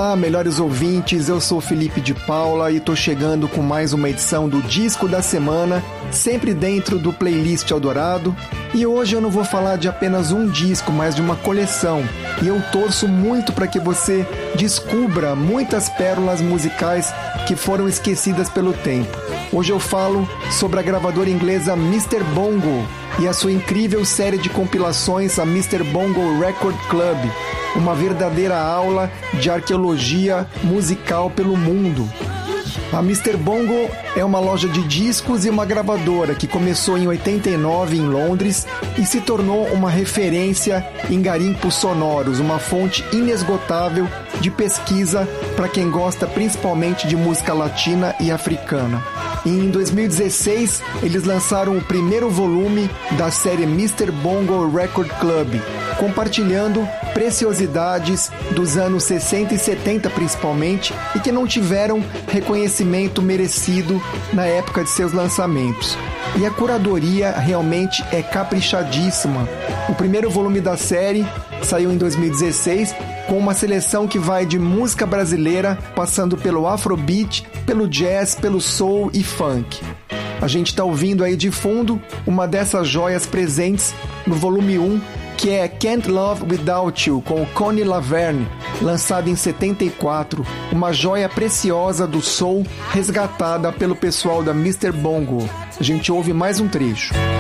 Olá, melhores ouvintes, eu sou Felipe de Paula e tô chegando com mais uma edição do Disco da Semana, sempre dentro do Playlist Eldorado. E hoje eu não vou falar de apenas um disco, mas de uma coleção. E eu torço muito para que você descubra muitas pérolas musicais que foram esquecidas pelo tempo. Hoje eu falo sobre a gravadora inglesa Mr. Bongo e a sua incrível série de compilações, a Mr. Bongo Record Club, uma verdadeira aula de arqueologia musical pelo mundo. A Mr. Bongo é uma loja de discos e uma gravadora que começou em 89 em Londres e se tornou uma referência em garimpos sonoros, uma fonte inesgotável de pesquisa para quem gosta principalmente de música latina e africana. E em 2016, eles lançaram o primeiro volume da série Mr. Bongo Record Club, compartilhando preciosidades dos anos 60 e 70 principalmente, e que não tiveram reconhecimento merecido na época de seus lançamentos. E a curadoria realmente é caprichadíssima. O primeiro volume da série saiu em 2016, com uma seleção que vai de música brasileira, passando pelo afrobeat, pelo jazz, pelo soul e funk. A gente está ouvindo aí de fundo uma dessas joias presentes no volume 1, que é Can't Love Without You, com o Connie Laverne, lançado em 74, uma joia preciosa do soul resgatada pelo pessoal da Mr. Bongo. A gente ouve mais um trecho.